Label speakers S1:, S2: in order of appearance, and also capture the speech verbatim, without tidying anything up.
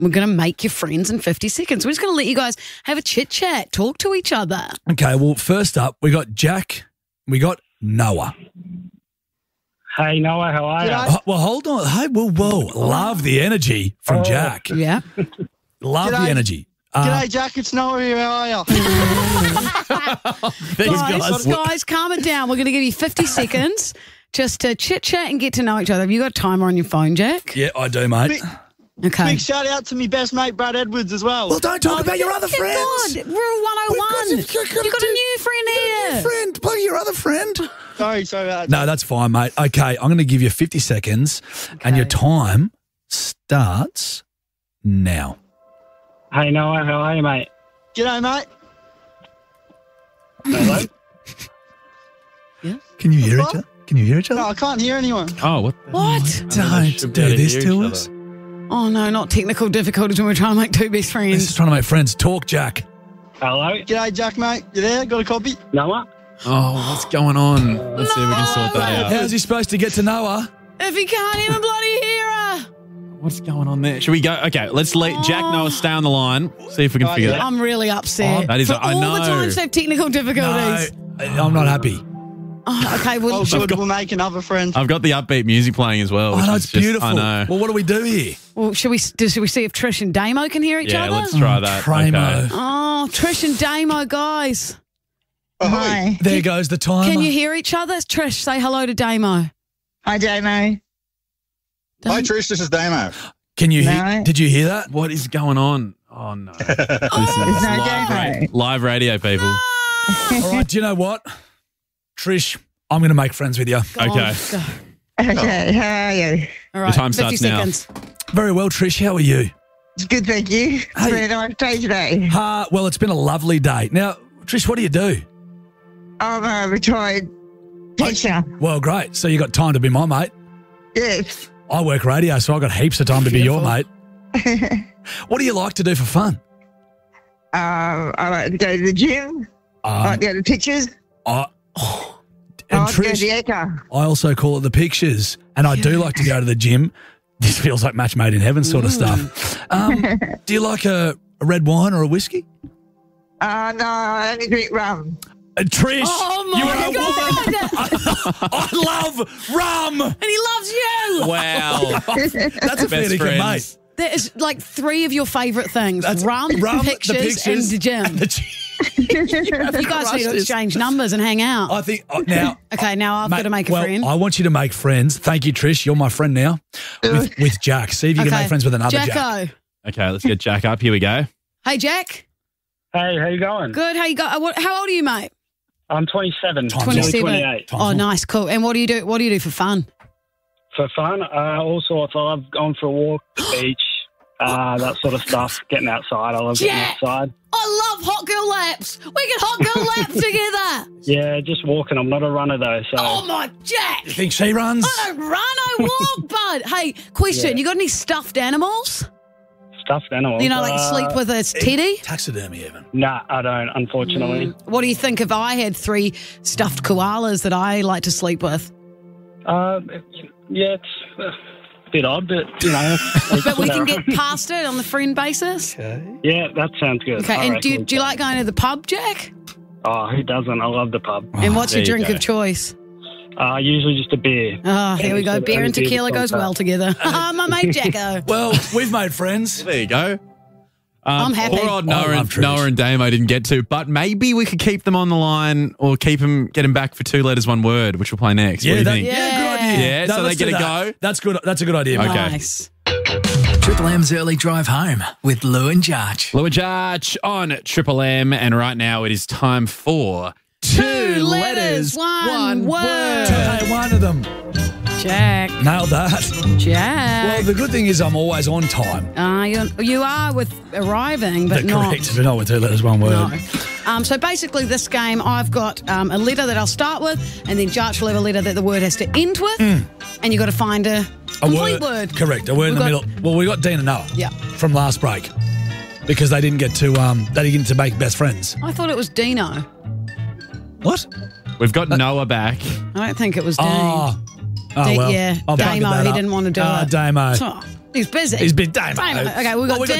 S1: We're going to make your friends in fifty seconds. We're just going to let you guys have a chit chat, talk to each other.
S2: Okay, well, first up, we got Jack, we got Noah.
S3: Hey, Noah, how are you?
S2: Oh, well, hold on. Hey, whoa, whoa. Love the energy from
S3: Oh.
S2: Jack.
S1: Yeah.
S2: Love
S4: G'day.
S2: the energy. Uh,
S4: G'day, Jack. It's Noah here. How are you?
S2: thanks,
S1: Guys,
S2: guys.
S1: guys, calm it down. We're going to give you fifty seconds just to chit chat and get to know each other. Have you got a timer on your phone, Jack?
S2: Yeah, I do, mate.
S4: Big,
S1: Okay.
S4: big shout out to me best mate, Brad Edwards, as well.
S2: Well, don't talk
S1: Oh,
S2: about your
S1: good
S2: other
S1: God.
S2: friends.
S1: Rule one oh one.
S2: We've
S1: You've
S2: got-
S1: got,
S2: you've got to
S1: a
S2: do-
S1: new friend here.
S2: Friend, plug your other friend.
S4: Sorry, sorry about that.
S2: No, that's fine, mate. Okay, I'm going to give you fifty seconds, and your time starts now.
S3: Hey, Noah, how are you, mate?
S4: G'day, mate.
S3: Hello?
S2: Can you hear
S4: What?
S2: each other? Can you hear each other?
S4: No, I can't hear anyone.
S5: Oh, what?
S1: What?
S2: Don't
S5: should be able
S2: do
S5: to
S2: this
S5: hear
S2: to
S5: each
S2: us.
S5: other.
S1: Oh, no, not technical difficulties when we're trying to make two best
S2: This is
S1: friends.
S2: trying to make friends. Talk, Jack.
S3: Hello?
S4: G'day, Jack, mate. You there? Got a copy?
S3: Noah?
S5: Oh, what's going on? Let's see if we can sort that out.
S2: How's he supposed to get to Noah?
S1: If he can't even bloody hear her.
S5: What's going on there? Should we go? Okay, let's let Jack Noah stay on the line. See if we can
S4: Oh,
S5: figure
S4: yeah.
S5: that.
S1: I'm really upset.
S5: Oh, that is-
S1: For
S5: I
S1: all
S5: know.
S1: the times they have technical
S2: No,
S1: difficulties.
S2: I'm not happy.
S1: Oh, okay, well,
S4: Oh,
S1: should,
S4: good. We'll make another friend.
S5: I've got the upbeat music playing as well.
S2: Oh,
S5: which
S2: no,
S5: is
S2: it's
S5: just-
S2: beautiful.
S5: I know.
S2: Well, what do we do here?
S1: well, should we should we see if Trish and Damo can hear each
S5: Yeah,
S1: other?
S5: let's try that.
S2: Primo.
S5: Okay.
S1: Oh, Trish and Damo, guys.
S6: Hi.
S2: There goes the timer.
S1: Can you hear each other? Trish, say hello to Damo.
S6: Hi, Damo.
S7: Hi,
S1: Don't-
S7: Trish. This is Damo.
S2: Can you
S6: No.
S2: hear? Did you hear that?
S5: What is going on? Oh no! This is
S6: There's no
S5: live,
S6: Damo.
S5: ra- live radio, people.
S2: All right. Do you know what, Trish? I'm going to make friends with you.
S1: Go on,
S5: Okay.
S1: go.
S6: Okay, how are you?
S1: All right,
S5: time
S1: fifty
S5: starts now.
S1: seconds.
S2: Very well, Trish. How are you?
S6: It's good, thank you. It's
S2: Hey.
S6: been a nice day today.
S2: Uh, well, it's been a lovely day. Now, Trish, what do you do?
S6: I'm a retired teacher.
S2: Well, great. So you got time to be my mate.
S6: Yes.
S2: I work radio, so I got heaps of time to be your mate.
S1: Beautiful.
S2: What do you like to do for fun?
S6: Uh, I like to go to the gym. I
S2: Um,
S6: like to go to pictures.
S2: I, oh,
S6: I
S2: and
S6: like to go to the
S2: Trish,
S6: Echo.
S2: I also call it the pictures, and I do like to go to the gym. This feels like match made in heaven sort of stuff. Um, do you like a, a red wine or a whiskey?
S6: Uh, no, I only drink rum.
S2: Uh, Trish,
S1: Oh,
S2: you
S1: my
S2: are a
S1: God.
S2: woman. I love rum.
S1: And he loves you.
S5: Wow.
S2: That's a fair
S5: Best
S2: dinkum, mate.
S5: friends.
S1: That is like three of your favourite things.
S2: That's
S1: rum,
S2: rum,
S1: pictures,
S2: the pictures,
S1: and the gym.
S2: and the gym.
S1: You guys need to
S2: crushed this.
S1: exchange numbers and hang out.
S2: I think uh, now.
S1: Okay, now I've
S2: Mate,
S1: got to make a
S2: well,
S1: friend.
S2: I want you to make friends. Thank you, Trish. You're my friend now. With, with Jack. See if you can make friends with another Jack.
S1: Jacko.
S5: Okay, let's get Jack up. Here we go.
S1: Hey, Jack.
S3: Hey, how you going?
S1: Good. How you go? uh, what- How old are you, mate?
S3: I'm twenty-seven.
S2: Time's
S3: nearly
S1: twenty-seven.
S3: twenty-eight.
S2: Time's
S1: Oh,
S2: up.
S1: nice, cool. And what do you do? What do you do for fun?
S3: For fun, uh, all sorts. I love going for a walk, the beach, uh, that sort of stuff. Getting outside. I love getting
S1: Jack!
S3: outside.
S1: I love hot girl laps. We get hot girl laps together.
S3: Yeah, just walking. I'm not a runner though, so
S1: Oh my Jack!
S2: You think she runs?
S1: I don't run, I walk, bud. Hey, question:
S3: Yeah.
S1: You got any stuffed animals?
S3: stuffed animals.
S1: You know, like
S3: uh,
S1: sleep with a teddy.
S2: Taxidermy, even.
S3: Nah, I don't. Unfortunately.
S1: What do you think if I had three stuffed koalas that I like to sleep with?
S3: Uh, yeah, it's uh, a bit odd, but you know. it's,
S1: But we can
S3: uh,
S1: get past it on the friend basis.
S3: Yeah, that sounds good.
S1: Okay,
S3: I
S1: and do you,
S3: reckon
S1: do you
S3: so.
S1: like going to the pub, Jack?
S3: Oh, who doesn't? I love the pub.
S1: And what's your
S5: there you
S1: drink
S5: go.
S1: of choice?
S3: Uh, usually just a beer.
S1: Oh, here we go.
S3: Any
S1: Beer and
S3: beer
S1: tequila
S3: that's
S1: goes
S3: on
S1: well
S3: tap.
S1: together. My mate Jacko.
S2: Well, we've made friends.
S5: There you go. Um,
S1: I'm happy.
S5: Poor old
S2: I
S5: Noah
S2: love
S5: and,
S2: Trish.
S5: Noah and Damo didn't get to, but maybe we could keep them on the line or keep them, get them back for two letters, one word, which we'll play next.
S2: Yeah,
S5: what do you
S2: that,
S5: think?
S2: yeah, good idea.
S5: Yeah, so
S2: let's
S5: they get
S2: do
S5: a
S2: that.
S5: go?
S2: That's good. That's a good idea. mate.
S5: Okay.
S1: Nice.
S8: Triple M's early drive home with Lou and Jarch.
S5: Louis Jarch on Triple M, and right now it is time for two,
S1: Two letters, one word.
S2: Hey, one of them.
S1: Jack.
S2: Nailed that. Well,
S1: Jack.
S2: the good thing is I'm always on time.
S1: Uh, you you are with arriving, but
S2: But
S1: not.
S2: correct, but not with two letters, one word.
S1: No. Um, so basically, this game, I've got um, a letter that I'll start with, and then Jarch will have a letter that the word has to end with, and you've got to find a,
S2: A
S1: complete word.
S2: Correct. A word in
S1: We've
S2: the
S1: got-
S2: middle. Well, we got Dean and Noah.
S1: Yeah.
S2: From last break. Because they didn't get to um they didn't get to make best friends.
S1: I thought it was Dino.
S2: What?
S5: We've got Noah back.
S1: I don't think it was Dean.
S2: Oh. Oh
S1: D-
S2: well.
S1: yeah,
S2: I'll bugger
S1: Damo,
S2: that
S1: he
S2: up.
S1: didn't want to do
S2: Ah,
S1: it.
S2: Damo.
S1: Oh, He's busy.
S2: He's been Damo.
S1: Damo. Okay, we've got
S2: Oh, we got